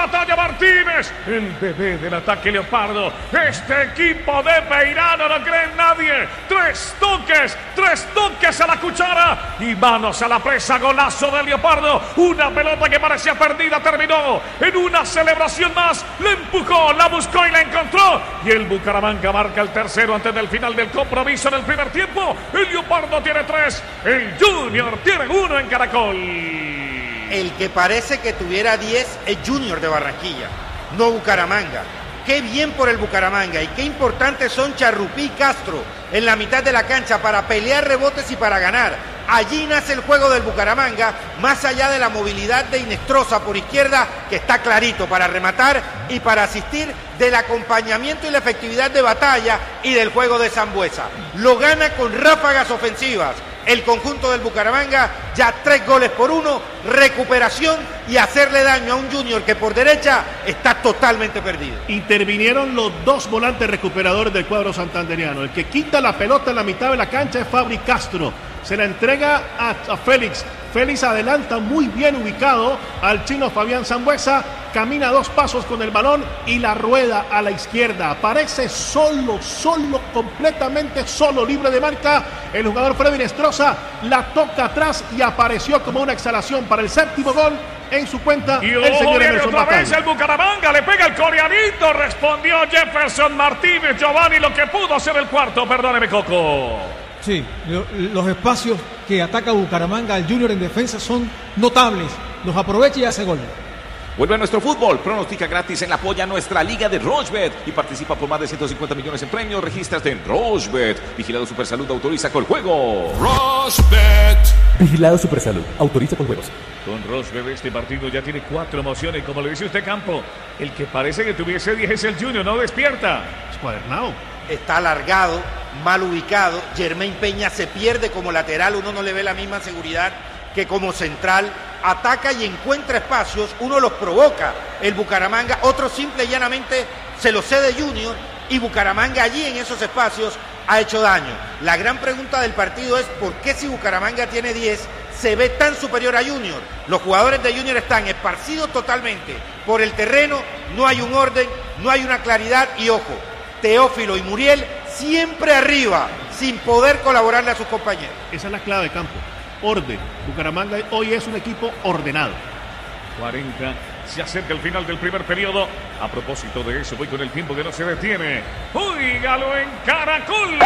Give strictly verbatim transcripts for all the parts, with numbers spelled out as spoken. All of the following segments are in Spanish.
batalla Martínez, el bebé del ataque leopardo. Este equipo de Peirano no cree en nadie. Tres toques, tres toques a la cuchara y manos a la presa. Golazo del leopardo. Una pelota que parecía perdida terminó en una celebración más. La empujó, la buscó y la encontró. Y el Bucaramanga marca el tercero antes del final del compromiso en el primer tiempo. El leopardo tiene tres, el Junior tiene uno en Caracol. El que parece que tuviera diez es Junior de Barranquilla, no Bucaramanga. Qué bien por el Bucaramanga y qué importantes son Charrupí y Castro en la mitad de la cancha para pelear rebotes y para ganar. Allí nace el juego del Bucaramanga, más allá de la movilidad de Inestrosa por izquierda, que está clarito para rematar y para asistir, del acompañamiento y la efectividad de Batalla y del juego de Sambuesa. Lo gana con ráfagas ofensivas. El conjunto del Bucaramanga, ya tres goles por uno, recuperación y hacerle daño a un Junior que por derecha está totalmente perdido. Intervinieron los dos volantes recuperadores del cuadro santanderiano. El que quita la pelota en la mitad de la cancha es Fabri Castro. Se la entrega a, a Félix. Félix adelanta muy bien ubicado al chino Fabián Sambuesa. Camina dos pasos con el balón y la rueda a la izquierda. Aparece solo, solo, completamente solo, libre de marca. El jugador Freddy Inestrosa la toca atrás y apareció como una exhalación para el séptimo gol en su cuenta. Y el señor viene Emerson otra vez Batalla. el Bucaramanga, le pega el coreanito, respondió Jefferson Martínez. Giovanni, lo que pudo hacer el cuarto, perdóneme, Coco. Sí, lo, los espacios que ataca Bucaramanga al Junior en defensa son notables. Los aprovecha y hace gol. Vuelve a nuestro fútbol, pronostica gratis en la polla nuestra liga de Rochebet y participa por más de ciento cincuenta millones en premios. Regístrate en Rochebet. Vigilado Supersalud, autoriza con juego. Rochebet. Vigilado Supersalud, autoriza con juegos. Con Rochebet este partido ya tiene cuatro emociones, como le dice usted, Campo. El que parece que tuviese diez es el Junior, no despierta. Escuadernado. Está alargado, mal ubicado. Germain Peña se pierde como lateral, uno no le ve la misma seguridad que como central. Ataca y encuentra espacios, uno los provoca el Bucaramanga, otro simple y llanamente se lo cede Junior y Bucaramanga allí en esos espacios ha hecho daño. La gran pregunta del partido es ¿por qué si Bucaramanga tiene diez se ve tan superior a Junior? Los jugadores de Junior están esparcidos totalmente por el terreno, no hay un orden, no hay una claridad y ojo, Teófilo y Muriel siempre arriba, sin poder colaborarle a sus compañeros. Esa es la clave de campo. Orden. Bucaramanga hoy es un equipo ordenado. cuarenta. Se acerca el final del primer periodo. A propósito de eso, voy con el tiempo que no se detiene. ¡Óigalo en Caracol!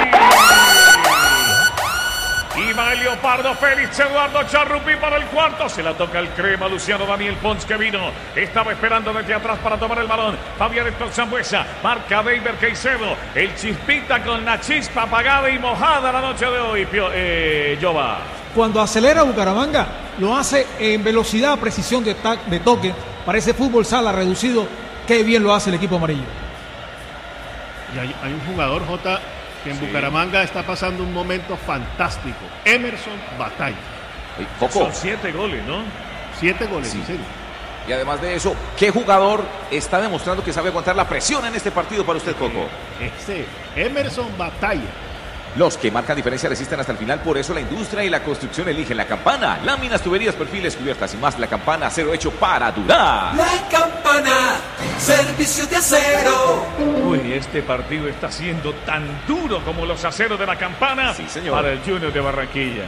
Y va el Leopardo Félix Eduardo Charrupí para el cuarto. Se la toca el crema Luciano Daniel Pons que vino. Estaba esperando desde atrás para tomar el balón. Fabián Héctor Sambuesa. Marca Deiber Caicedo. El Chispita con la chispa apagada y mojada la noche de hoy. Pio, eh, Jova. Cuando acelera Bucaramanga, lo hace en velocidad, precisión de, ta- de toque. Parece fútbol sala reducido. Qué bien lo hace el equipo amarillo. Y hay, hay un jugador, J, que en Sí. Bucaramanga está pasando un momento fantástico. Emerson Batalla. Ay, Coco. Son siete goles, ¿no? Siete goles, Sí. en serio. Y además de eso, ¿qué jugador está demostrando que sabe aguantar la presión en este partido para usted, Coco? Ese, Emerson Batalla. Los que marcan diferencia resisten hasta el final, por eso la industria y la construcción eligen la Campana. Láminas, tuberías, perfiles, cubiertas y más. La Campana, acero hecho para durar. La Campana, servicio de acero. Uy, este partido está siendo tan duro como los aceros de la Campana. Sí, señor. Para el Junior de Barranquilla.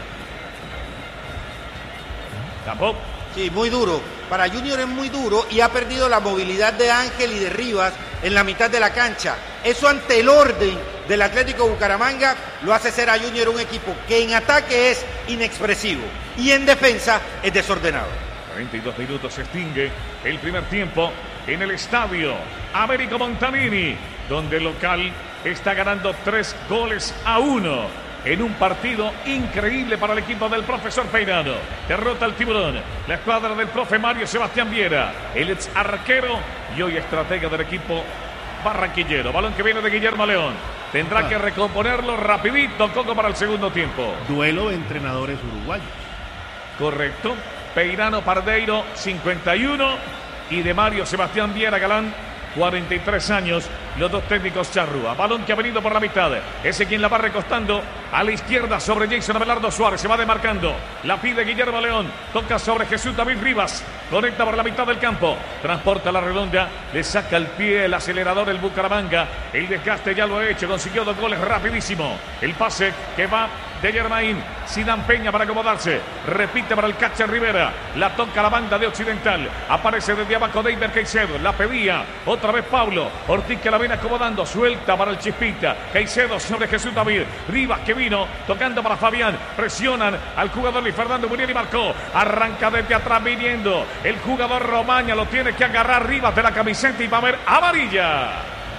Campo. Sí, muy duro. Para Junior es muy duro y ha perdido la movilidad de Ángel y de Rivas en la mitad de la cancha. Eso ante el orden del Atlético Bucaramanga lo hace ser a Junior un equipo que en ataque es inexpresivo y en defensa es desordenado. cuarenta y dos minutos se extingue el primer tiempo en el estadio Américo Montanini, donde el local está ganando tres goles a uno. En un partido increíble para el equipo del profesor Peirano. Derrota al Tiburón. La escuadra del profe Mario Sebastián Viera. El ex arquero y hoy estratega del equipo barranquillero. Balón que viene de Guillermo León. Tendrá que recomponerlo rapidito, Coco, para el segundo tiempo. Duelo de entrenadores uruguayos. Correcto. Peirano Pardeiro, cincuenta y uno. Y de Mario Sebastián Viera Galán, cuarenta y tres años. los dos técnicos Charrúa. Balón que ha venido por la mitad. Ese quien la va recostando a la izquierda sobre Jason Abelardo Suárez. Se va demarcando. La pide Guillermo León. Toca sobre Jesús David Rivas. Conecta por la mitad del campo. Transporta la redonda. Le saca el pie el acelerador el Bucaramanga. El desgaste ya lo ha hecho. Consiguió dos goles rapidísimo. El pase que va de Germain. Zidane Peña para acomodarse. Repite para el Cacha Rivera. La toca la banda de Occidental. Aparece desde abajo David Caicedo. La pedía otra vez Pablo Ortiz, que la viene acomodando. Suelta para el Chispita. Caicedo sobre Jesús David Rivas, que vino tocando para Fabián. Presionan al jugador Luis Fernando Muriel y marcó. Arranca desde atrás viniendo el jugador Romaña. Lo tiene que agarrar Rivas de la camiseta y va a haber amarilla.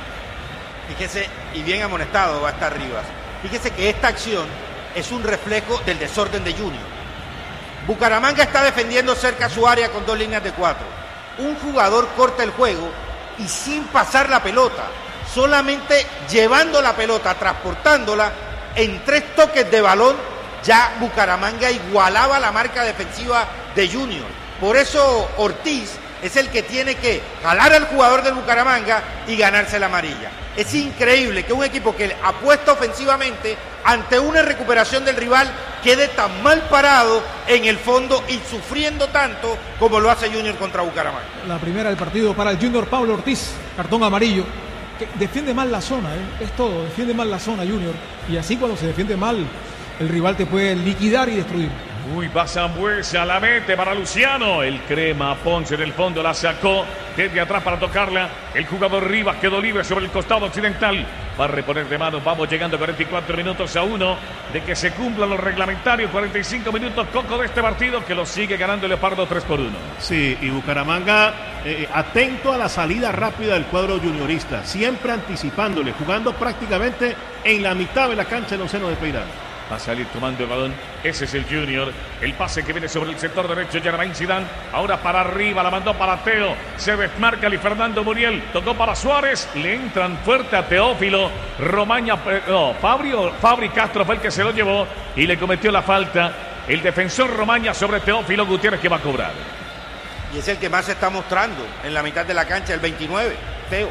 Fíjese, y bien amonestado va a estar Rivas. Fíjese que esta acción es un reflejo del desorden de Junior. Bucaramanga está defendiendo cerca a su área con dos líneas de cuatro. Un jugador corta el juego y sin pasar la pelota, solamente llevando la pelota, transportándola en tres toques de balón, ya Bucaramanga igualaba la marca defensiva de Junior. Por eso Ortiz es el que tiene que jalar al jugador del Bucaramanga y ganarse la amarilla. Es increíble que un equipo que apuesta ofensivamente ante una recuperación del rival quede tan mal parado en el fondo y sufriendo tanto como lo hace Junior contra Bucaramanga. La primera del partido para el Junior, Pablo Ortiz, cartón amarillo, que defiende mal la zona, ¿eh? Es todo, defiende mal la zona Junior, y así cuando se defiende mal el rival te puede liquidar y destruir. Uy, va Zambuesa, la mete para Luciano. El crema Ponce del fondo la sacó desde atrás para tocarla. El jugador Rivas quedó libre sobre el costado occidental. Va a reponer de manos. Vamos llegando a cuarenta y cuatro minutos a uno de que se cumplan los reglamentarios. cuarenta y cinco minutos coco de este partido, que lo sigue ganando el Leopardo tres por uno. Sí, y Bucaramanga eh, atento a la salida rápida del cuadro juniorista, siempre anticipándole, jugando prácticamente en la mitad de la cancha el onceno de Peirano. Va a salir tomando el balón. Ese es el Junior. El pase que viene sobre el sector derecho. Germain Zidane. Ahora para arriba. La mandó para Teo. Se desmarca Luis Fernando Muriel. Tocó para Suárez. Le entran fuerte a Teófilo. Romaña. No, Fabio, Fabri Castro fue el que se lo llevó y le cometió la falta. El defensor Romaña sobre Teófilo Gutiérrez, que va a cobrar. Y es el que más se está mostrando en la mitad de la cancha, el veintinueve. Teo.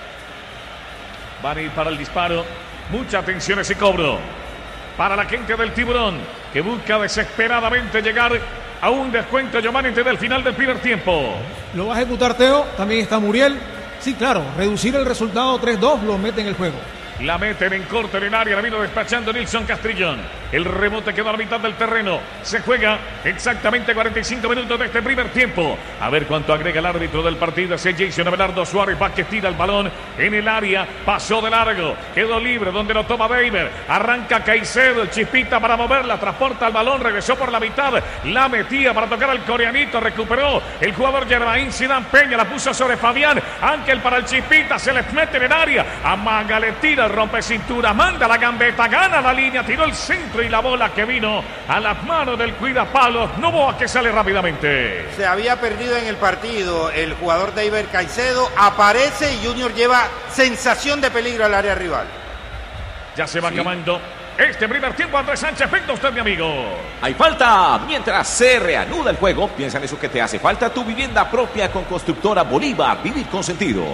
Van a ir para el disparo. Mucha atención ese cobro para la gente del Tiburón, que busca desesperadamente llegar a un descuento, Giovanni, antes del final del primer tiempo. Lo va a ejecutar Teo, también está Muriel. Sí, claro, reducir el resultado tres dos lo mete en el juego. La meten en corto en el área, la vino despachando Nilson Castrillón. El rebote quedó a la mitad del terreno. Se juega exactamente cuarenta y cinco minutos de este primer tiempo. A ver cuánto agrega el árbitro del partido. Ese Jason Abelardo Suárez va que tira el balón en el área. Pasó de largo, quedó libre donde lo toma Beiber. Arranca Caicedo, el Chispita para moverla. Transporta el balón, regresó por la mitad. La metía para tocar al coreanito. Recuperó el jugador Germain Zidane Peña. La puso sobre Fabián. Ángel para el Chispita. Se les mete en el área. Amaga, le tira, rompe cintura. Manda la gambeta. Gana la línea. Tiró el centro y la bola que vino a las manos del cuidapalos. Novoa, que sale rápidamente. Se había perdido en el partido el jugador David Caicedo. Aparece y Junior lleva sensación de peligro al área rival. Ya se va sí. acabando este primer tiempo. Andrés Sánchez, venga usted, mi amigo. Hay falta. Mientras se reanuda el juego, piensa en eso que te hace falta. Tu vivienda propia con Constructora Bolívar. Vivir con sentido.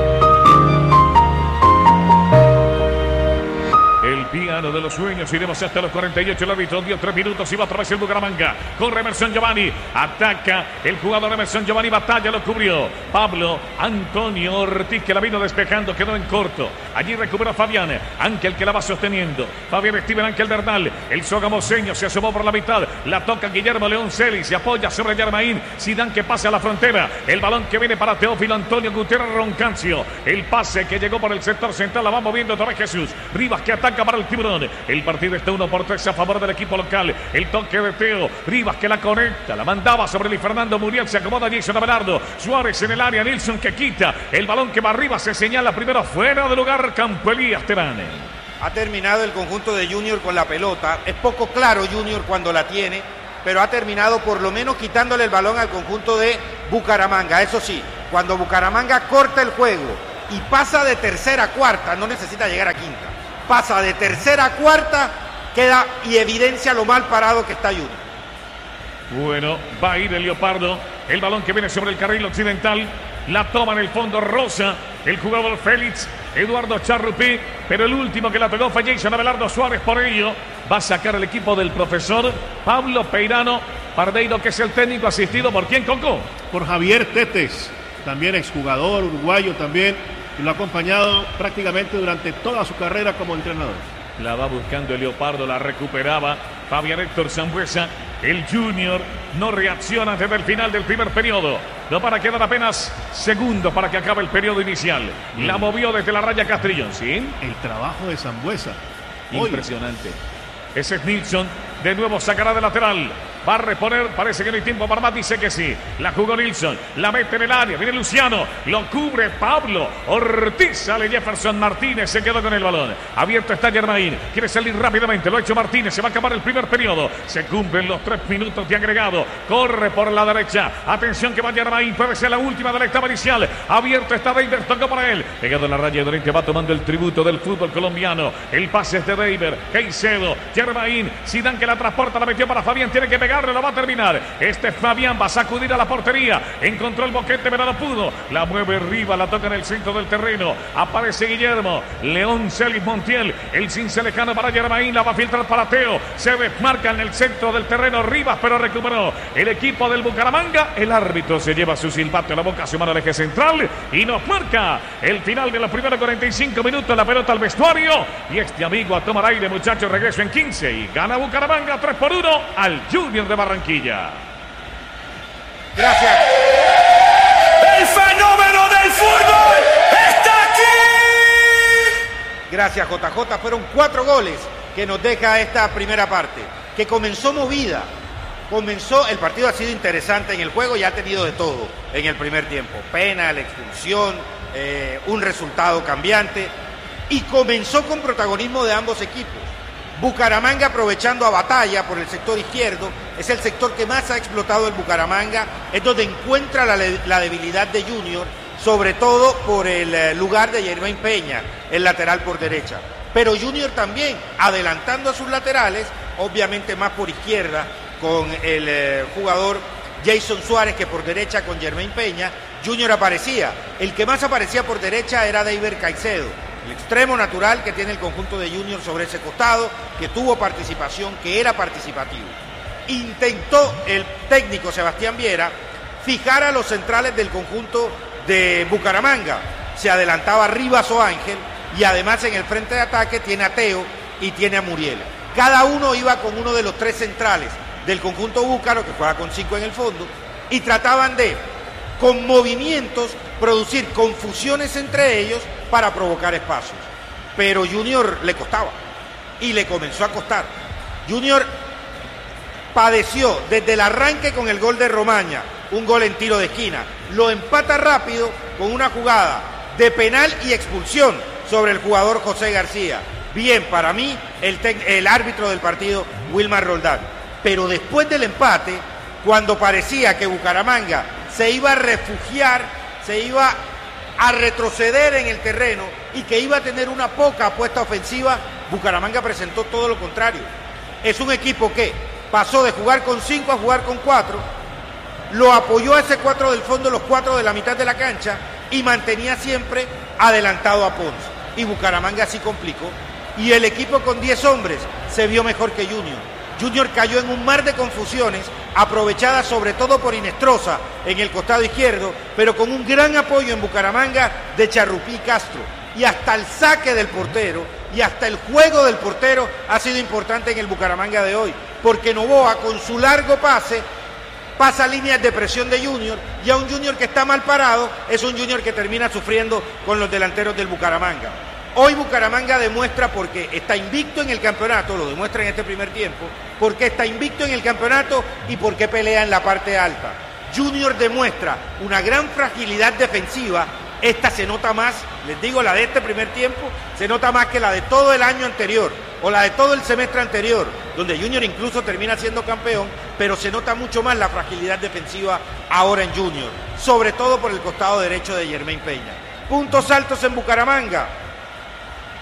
El piano de los sueños. Iremos hasta los cuarenta y ocho. El árbitro dio tres minutos y va a través el Bucaramanga. Corre Emerson Giovanni. Ataca el jugador Emerson Giovanni. Batalla, lo cubrió Pablo Antonio Ortiz, que la vino despejando. Quedó en corto. Allí recuperó Fabián. Ángel, que la va sosteniendo. Fabián Steven Ángel Bernal. El sogamoseño se asomó por la mitad. La toca Guillermo León Celis. Se apoya sobre Germain Zidane, que pasa a la frontera. El balón que viene para Teófilo Antonio Gutiérrez Roncancio. El pase que llegó por el sector central. La va moviendo otra vez Jesús Rivas, que ataca para el Tiburón. El partido está uno por tres a favor del equipo local. El toque de Teo Rivas, que la conecta, la mandaba sobre Luis Fernando Muriel. Se acomoda Jason Abelardo Suárez en el área. Nilson, que quita el balón, que va arriba. Se señala primero fuera de lugar Campo Elías Terán. Ha terminado el conjunto de Junior con la pelota. Es poco claro Junior cuando la tiene, pero ha terminado por lo menos quitándole el balón al conjunto de Bucaramanga. Eso sí, cuando Bucaramanga corta el juego y pasa de tercera a cuarta, no necesita llegar a quinta. Pasa de tercera a cuarta, queda y evidencia lo mal parado que está Junior. Bueno, va a ir el Leopardo. El balón que viene sobre el carril occidental. La toma en el fondo Rosa. El jugador Félix. Eduardo Charrupí, pero el último que la pegó fue Jason Abelardo Suárez. Por ello va a sacar el equipo del profesor Pablo Peirano Pardeiro, que es el técnico, asistido por quién, Coco. Por Javier Tetes, también exjugador uruguayo también, y lo ha acompañado prácticamente durante toda su carrera como entrenador. La va buscando el Leopardo, la recuperaba Fabián Héctor Sambuesa. El Junior no reacciona desde el final del primer periodo. No para quedar apenas segundos para que acabe el periodo inicial. Mm. La movió desde la raya Castrillón, ¿sí? El trabajo de Sambuesa. Impresionante. Ese es Nilsson. De nuevo sacará de lateral. Va a reponer, parece que no hay tiempo para más, dice que sí. La jugó Nilsson, la mete en el área, viene Luciano, lo cubre Pablo Ortiz, sale Jefferson Martínez, se quedó con el balón. Abierto está Germain, quiere salir rápidamente, lo ha hecho Martínez, se va a acabar el primer periodo. Se cumplen los tres minutos de agregado, corre por la derecha, atención que va Germain, puede ser la última de la etapa inicial. Abierto está Deiber, tocó para él, pegado en la raya de oriente, va tomando el tributo del fútbol colombiano. El pase es de Deiber, Caicedo, Germain, Zidane que la transporta, la metió para Fabián, tiene que pegar, lo va a terminar. Este Fabián va a sacudir a la portería. Encontró el boquete, pero no pudo. La mueve arriba, la toca en el centro del terreno. Aparece Guillermo. León Celis Montiel. El cince lejano para Germain. La va a filtrar para Teo. Se desmarca en el centro del terreno Rivas, pero recuperó el equipo del Bucaramanga. El árbitro se lleva su silbato en la boca, su mano al eje central y nos marca el final de los primeros cuarenta y cinco minutos. La pelota al vestuario. Y este amigo a tomar aire, muchachos. Regreso en quince y gana Bucaramanga tres por uno al Junior de Barranquilla. Gracias. El fenómeno del fútbol está aquí. Gracias, J J. Fueron cuatro goles que nos deja esta primera parte, que comenzó movida. Comenzó, el partido ha sido interesante en el juego y ha tenido de todo en el primer tiempo. Penal, expulsión, eh, un resultado cambiante. Y comenzó con protagonismo de ambos equipos. Bucaramanga aprovechando a Batalla por el sector izquierdo, es el sector que más ha explotado el Bucaramanga, es donde encuentra la, la debilidad de Junior, sobre todo por el lugar de Germain Peña, el lateral por derecha. Pero Junior también, adelantando a sus laterales, obviamente más por izquierda, con el eh, jugador Jason Suárez, que por derecha con Germain Peña. Junior aparecía, el que más aparecía por derecha era Deiber Caicedo, el extremo natural que tiene el conjunto de Junior sobre ese costado, que tuvo participación, que era participativo. Intentó el técnico Sebastián Viera fijar a los centrales del conjunto de Bucaramanga. Se adelantaba Rivas o Ángel, y además en el frente de ataque tiene a Teo y tiene a Muriel. Cada uno iba con uno de los tres centrales del conjunto búcaro, que juega con cinco en el fondo, y trataban de, con movimientos, producir confusiones entre ellos para provocar espacios. Pero Junior le costaba y le comenzó a costar. Junior padeció desde el arranque con el gol de Romaña, un gol en tiro de esquina. Lo empata rápido con una jugada de penal y expulsión sobre el jugador José García. Bien, para mí, el, el árbitro del partido, Wilmar Roldán. Pero después del empate, cuando parecía que Bucaramanga se iba a refugiar, se iba a retroceder en el terreno y que iba a tener una poca apuesta ofensiva, Bucaramanga presentó todo lo contrario. Es un equipo que pasó de jugar con cinco a jugar con cuatro, lo apoyó a ese cuatro del fondo, los cuatro de la mitad de la cancha, y mantenía siempre adelantado a Ponce. Y Bucaramanga así complicó. Y el equipo con diez hombres se vio mejor que Junior. Junior cayó en un mar de confusiones, aprovechadas sobre todo por Inestrosa en el costado izquierdo, pero con un gran apoyo en Bucaramanga de Charrupí y Castro. Y hasta el saque del portero y hasta el juego del portero ha sido importante en el Bucaramanga de hoy, porque Novoa con su largo pase pasa líneas de presión de Junior, y a un Junior que está mal parado es un Junior que termina sufriendo con los delanteros del Bucaramanga. Hoy Bucaramanga demuestra, porque está invicto en el campeonato, lo demuestra en este primer tiempo, porque está invicto en el campeonato y porque pelea en la parte alta. Junior demuestra una gran fragilidad defensiva. Esta se nota más, les digo, la de este primer tiempo, se nota más que la de todo el año anterior, o la de todo el semestre anterior, donde Junior incluso termina siendo campeón, pero se nota mucho más la fragilidad defensiva ahora en Junior, sobre todo por el costado derecho de Germain Peña. Puntos altos en Bucaramanga.